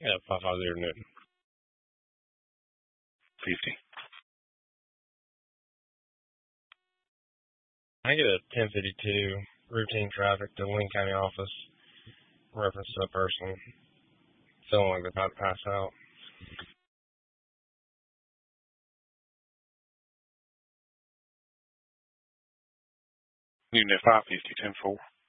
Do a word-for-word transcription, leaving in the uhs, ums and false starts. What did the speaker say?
Yeah, five five zero Newton. fifty. I get a ten fifty-two routine traffic to Linn County office reference to a person feeling like they're about to pass out. Newton at five fifty, ten four.